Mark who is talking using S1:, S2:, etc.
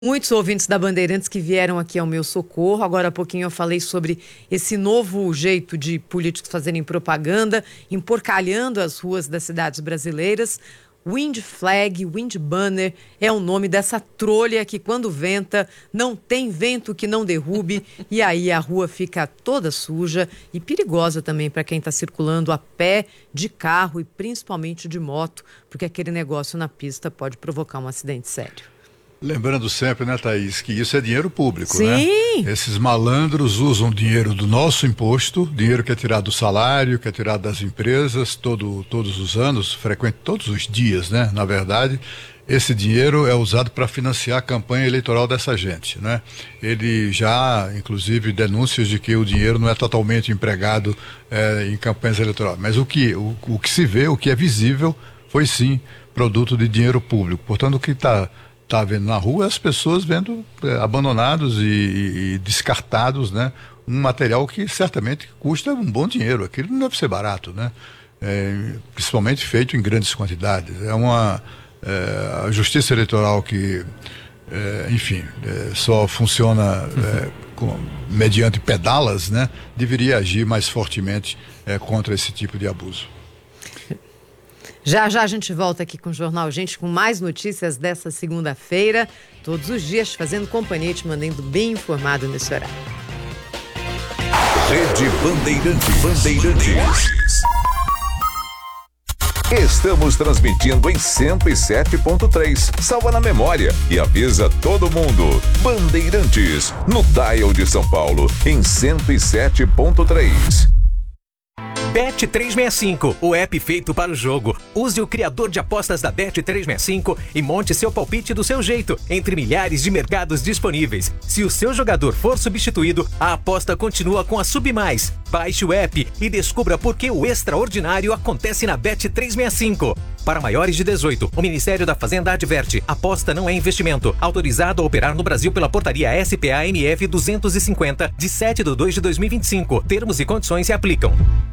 S1: Muitos ouvintes da Bandeirantes que vieram aqui ao meu socorro. Agora há pouquinho eu falei sobre esse novo jeito de políticos fazerem propaganda, emporcalhando as ruas das cidades brasileiras. Wind Flag, Wind Banner é o nome dessa trolha que, quando venta, não tem vento que não derrube, e aí a rua fica toda suja e perigosa também para quem está circulando a pé, de carro e principalmente de moto, porque aquele negócio na pista pode provocar um acidente sério.
S2: Lembrando sempre, né, Thaís, que isso é dinheiro público,
S1: Sim.
S2: né? Esses malandros usam dinheiro do nosso imposto, dinheiro que é tirado do salário, que é tirado das empresas, todos os anos, frequente todos os dias, né? Na verdade, esse dinheiro é usado para financiar a campanha eleitoral dessa gente, né? Ele já, inclusive, denúncias de que o dinheiro não é totalmente empregado em campanhas eleitorais. Mas o que se vê, o que é visível, foi sim produto de dinheiro público. Portanto, o que está vendo na rua, as pessoas vendo abandonados e descartados, né? Um material que certamente custa um bom dinheiro. Aquilo não deve ser barato, né? Principalmente feito em grandes quantidades. A justiça eleitoral que, enfim, só funciona mediante pedalas, né? Deveria agir mais fortemente contra esse tipo de abuso.
S1: Já a gente volta aqui com o Jornal Gente, com mais notícias dessa segunda-feira, todos os dias fazendo companhia, te mantendo bem informado nesse horário.
S3: Rede Bandeirantes. Estamos transmitindo em 107.3. Salva na memória e avisa todo mundo. Bandeirantes, no dial de São Paulo, em 107.3.
S4: Bet365, o app feito para o jogo. Use o criador de apostas da Bet365 e monte seu palpite do seu jeito, entre milhares de mercados disponíveis. Se o seu jogador for substituído, a aposta continua com a Sub+. Baixe o app e descubra por que o extraordinário acontece na Bet365. Para maiores de 18, o Ministério da Fazenda adverte: aposta não é investimento. Autorizado a operar no Brasil pela portaria SPA-MF 250, de 7/2/2025. Termos e condições se aplicam.